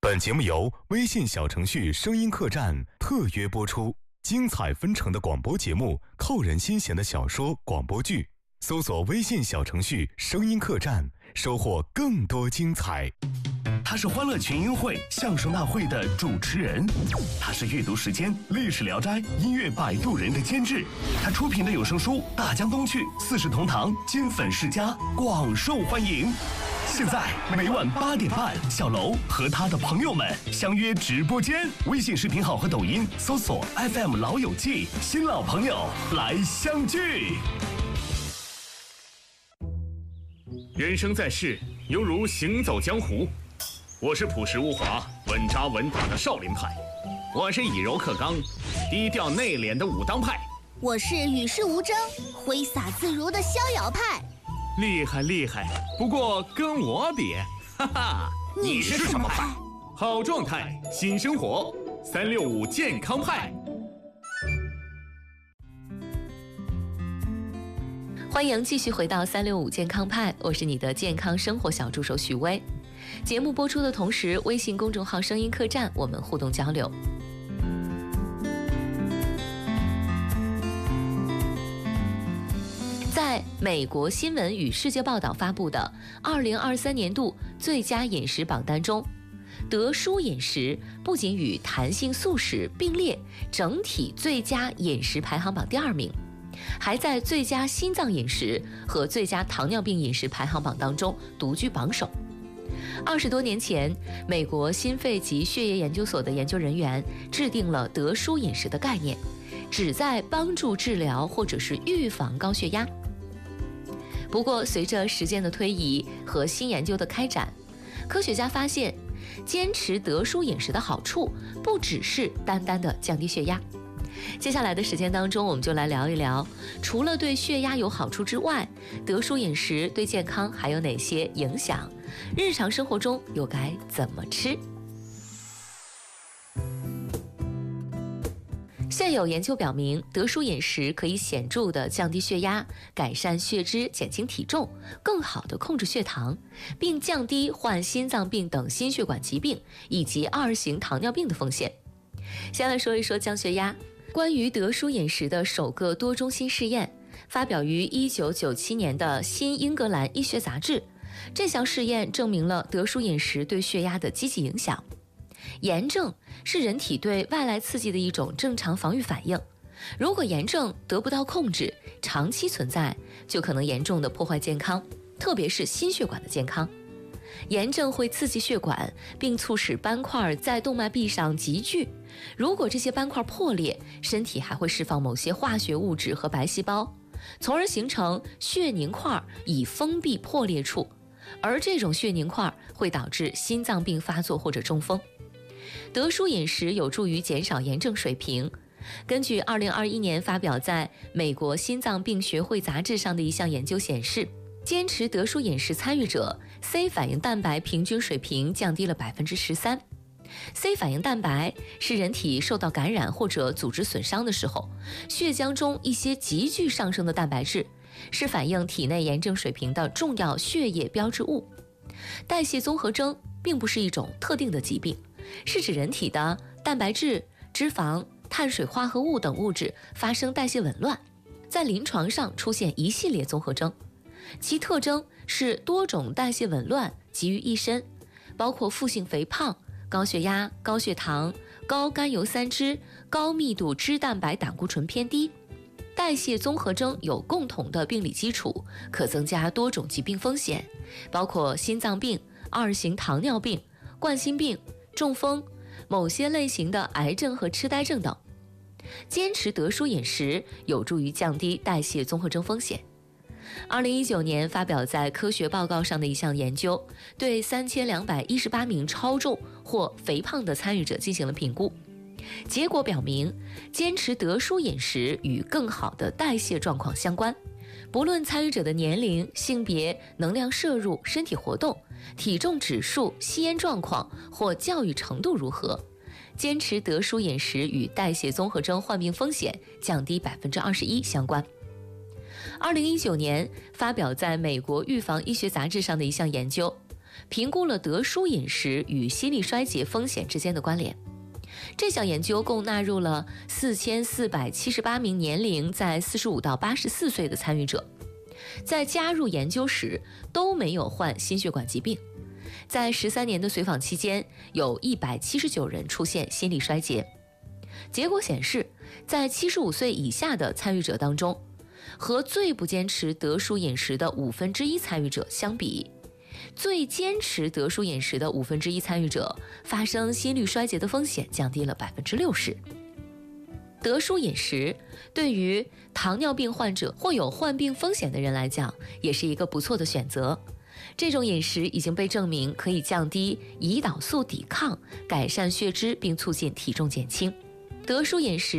本节目由微信小程序声音客栈特约播出，精彩纷呈的广播节目，扣人心弦的小说、广播剧，搜索微信小程序声音客栈，收获更多精彩。 他是欢乐群英会相声大会的主持人，他是阅读时间历史聊斋音乐摆渡人的监制，他出品的有声书《大江东去》四世同堂金粉世家广受欢迎。现在每晚8点半，小楼和他的朋友们相约直播间，微信视频号和抖音搜索 FM 老友记，新老朋友来相聚。 人生在世，犹如行走江湖。我是朴实无华、稳扎稳打的少林派，我是以柔克刚、低调内敛的武当派， 我是与世无争、挥洒自如的逍遥派。 厉害厉害，不过跟我比，哈哈， 你是什么派？ 好状态，新生活，365健康派。 欢迎继续回到365健康派，我是你的健康生活小助手许巍。节目播出的同时，微信公众号声音客栈我们互动交流。在美国新闻与世界报道发布的2023年度最佳饮食榜单中，德叔饮食不仅与弹性素食并列整体最佳饮食排行榜第2名，还在最佳心脏饮食和最佳糖尿病饮食排行榜当中独居榜首。20多年前，美国心肺及血液研究所的研究人员制定了德叔饮食的概念，旨在帮助治疗或者是预防高血压。不过，随着时间的推移和新研究的开展，科学家发现，坚持德叔饮食的好处不只是单单的降低血压。接下来的时间当中，我们就来聊一聊，除了对血压有好处之外，德叔饮食对健康还有哪些影响？日常生活中又该怎么吃？现有研究表明，德叔饮食可以显著地降低血压，改善血脂，减轻体重，更好地控制血糖，并降低患心脏病等心血管疾病以及2型糖尿病的风险。先来说一说降血压。关于德叔饮食的首个多中心试验，发表于1997年的《新英格兰医学杂志》。这项试验证明了德叔饮食对血压的积极影响。炎症是人体对外来刺激的一种正常防御反应，如果炎症得不到控制，长期存在，就可能严重的破坏健康，特别是心血管的健康。炎症会刺激血管，并促使斑块在动脉壁上集聚。如果这些斑块破裂，身体还会释放某些化学物质和白细胞，从而形成血凝块以封闭破裂处，而这种血凝块会导致心脏病发作或者中风。德叔饮食有助于减少炎症水平。根据2021年发表在美国心脏病学会杂志上的一项研究显示，坚持德叔饮食参与者 C 反应蛋白平均水平降低了13%。C 反应蛋白是人体受到感染或者组织损伤的时候，血浆中一些急剧上升的蛋白质，是反映体内炎症水平的重要血液标志物。代谢综合征并不是一种特定的疾病，是指人体的蛋白质、脂肪、碳水化合物等物质发生代谢紊乱，在临床上出现一系列综合征。其特征是多种代谢紊乱集于一身，包括腹性肥胖、高血压、高血糖、高甘油三酯、高密度脂蛋白胆固醇偏低。代谢综合征有共同的病理基础，可增加多种疾病风险，包括心脏病、2型糖尿病、冠心病、中风、某些类型的癌症和痴呆症等。坚持德叔饮食有助于降低代谢综合征风险。2019年发表在科学报告上的一项研究，对3218名超重或肥胖的参与者进行了评估。结果表明，坚持德叔饮食与更好的代谢状况相关。不论参与者的年龄、性别、能量摄入、身体活动、体重指数、吸烟状况或教育程度如何，坚持德叔饮食与代谢综合征患病风险降低21%相关。2019年发表在美国预防医学杂志上的一项研究， 评估了德叔饮食与心力衰竭风险之间的关联。这项研究共纳入了4478名年龄在45到84岁的参与者，在加入研究时都没有患心血管疾病。在13年的随访期间，有179人出现心力衰竭。结果显示，在75岁以下的参与者当中，和最不坚持德叔饮食的1/5参与者相比，最坚持德叔饮食的1/5参与者发生心律衰竭的风险降低了60%。德叔饮食对于糖尿病患者或有患病风险的人来讲，也是一个不错的选择。这种饮食已经被证明可以降低胰岛素抵抗，改善血脂，并促进体重减轻。德叔饮食